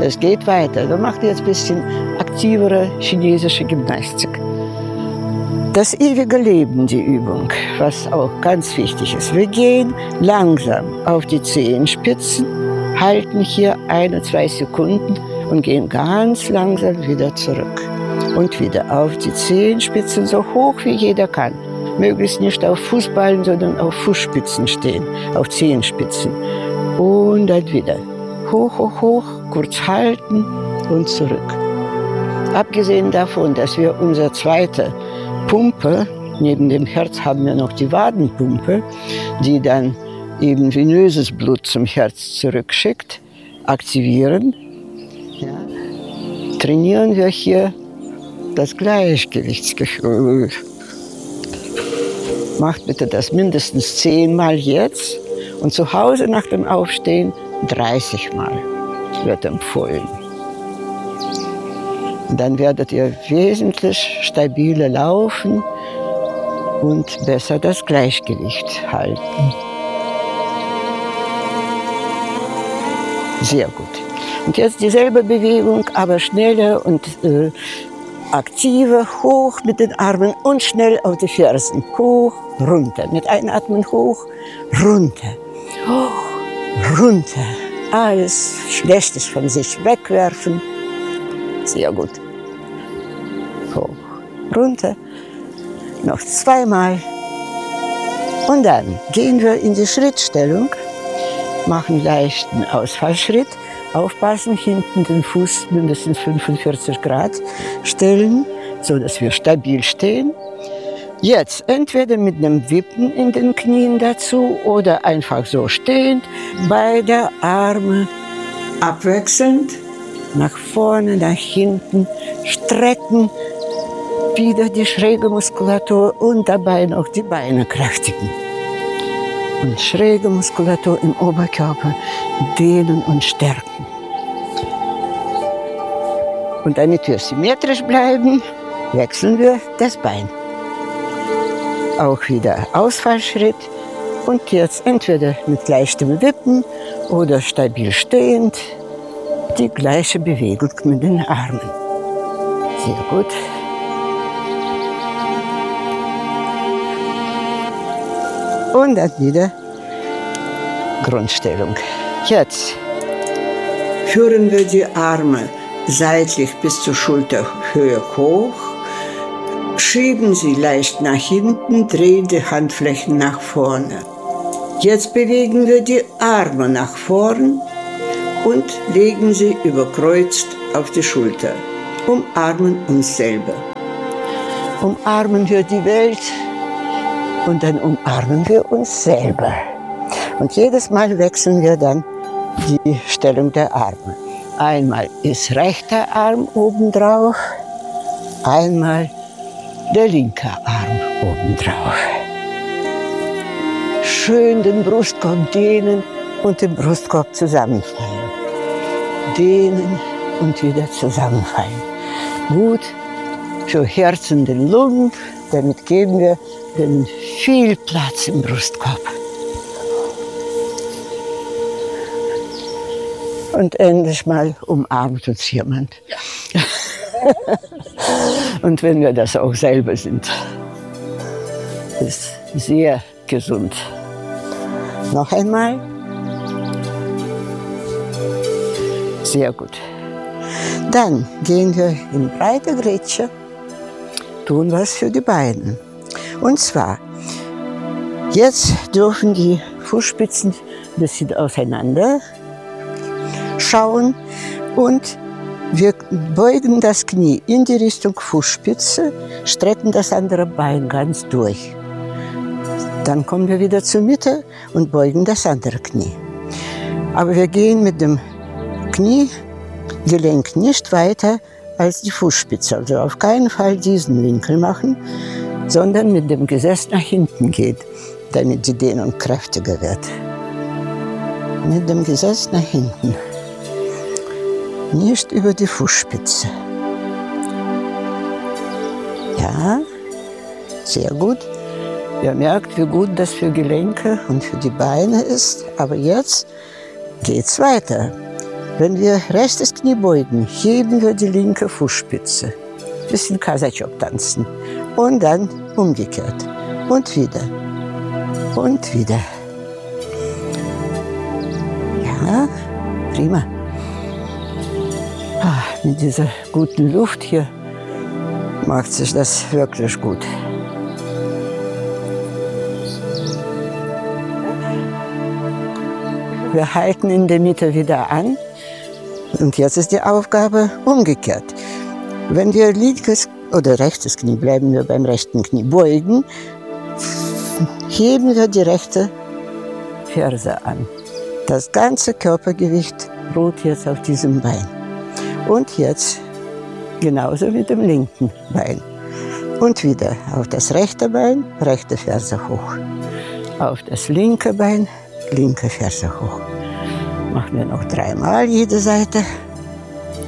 Es geht weiter. Wir machen jetzt ein bisschen aktivere chinesische Gymnastik. Das ewige Leben, die Übung, was auch ganz wichtig ist. Wir gehen langsam auf die Zehenspitzen, halten hier 1-2 Sekunden und gehen ganz langsam wieder zurück. Und wieder auf die Zehenspitzen, so hoch wie jeder kann. Möglichst nicht auf Fußballen, sondern auf Fußspitzen stehen, auf Zehenspitzen. Und dann wieder hoch, hoch, hoch, kurz halten und zurück. Abgesehen davon, dass wir unsere zweite Pumpe, neben dem Herz haben wir noch die Wadenpumpe, die dann eben venöses Blut zum Herz zurückschickt, aktivieren, ja, trainieren wir hier das Gleichgewichtsgefühl. Macht bitte das mindestens 10 Mal jetzt und zu Hause nach dem Aufstehen 30 Mal wird empfohlen. Dann werdet ihr wesentlich stabiler laufen und besser das Gleichgewicht halten. Sehr gut. Und jetzt dieselbe Bewegung, aber schneller und aktiver. Hoch mit den Armen und schnell auf die Fersen. Hoch, runter. Mit Einatmen hoch, runter. Hoch, runter. Alles Schlechtes von sich wegwerfen. Sehr gut. Hoch, runter. Noch 2 Mal. Und dann gehen wir in die Schrittstellung, machen leichten Ausfallschritt. Aufpassen, hinten den Fuß mindestens 45 Grad stellen, sodass wir stabil stehen. Jetzt entweder mit einem Wippen in den Knien dazu oder einfach so stehend. Beide Arme abwechselnd nach vorne, nach hinten strecken. Wieder die schräge Muskulatur und dabei noch die Beine kräftigen. Und schräge Muskulatur im Oberkörper dehnen und stärken. Und damit wir symmetrisch bleiben, wechseln wir das Bein. Auch wieder Ausfallschritt. Und jetzt entweder mit leichtem Wippen oder stabil stehend die gleiche Bewegung mit den Armen. Sehr gut. Und dann wieder Grundstellung. Jetzt führen wir die Arme seitlich bis zur Schulterhöhe hoch, schieben sie leicht nach hinten, drehen die Handflächen nach vorne. Jetzt bewegen wir die Arme nach vorn und legen sie überkreuzt auf die Schulter. Umarmen uns selber. Umarmen wir die Welt. Und dann umarmen wir uns selber. Und jedes Mal wechseln wir dann die Stellung der Arme. Einmal ist rechter Arm obendrauf, einmal der linke Arm obendrauf. Schön den Brustkorb dehnen und den Brustkorb zusammenfallen. Dehnen und wieder zusammenfallen. Gut für Herz und den Lungen, damit geben wir denen viel Platz im Brustkorb. Und endlich mal umarmt uns jemand. Ja. Und wenn wir das auch selber sind, ist sehr gesund. Noch einmal. Sehr gut. Dann gehen wir in breite Grätsche, tun was für die Beine. Und zwar, jetzt dürfen die Fußspitzen ein bisschen auseinander schauen und wir beugen das Knie in die Richtung Fußspitze, strecken das andere Bein ganz durch. Dann kommen wir wieder zur Mitte und beugen das andere Knie. Aber wir gehen mit dem Kniegelenk nicht weiter als die Fußspitze. Also auf keinen Fall diesen Winkel machen, sondern mit dem Gesäß nach hinten geht, damit die Dehnung kräftiger wird. Mit dem Gesäß nach hinten. Nicht über die Fußspitze. Ja, sehr gut. Ihr merkt, wie gut das für Gelenke und für die Beine ist. Aber jetzt geht's weiter. Wenn wir rechts das Knie beugen, heben wir die linke Fußspitze. Bisschen Kasachok tanzen. Und dann umgekehrt. Und wieder. Und wieder. Ja, prima. Mit dieser guten Luft hier macht sich das wirklich gut. Wir halten in der Mitte wieder an. Und jetzt ist die Aufgabe umgekehrt. Wenn wir linkes oder rechtes Knie, bleiben wir beim rechten Knie, beugen, heben wir die rechte Ferse an. Das ganze Körpergewicht ruht jetzt auf diesem Bein. Und jetzt genauso mit dem linken Bein. Und wieder auf das rechte Bein, rechte Ferse hoch. Auf das linke Bein, linke Ferse hoch. Machen wir noch 3-mal jede Seite.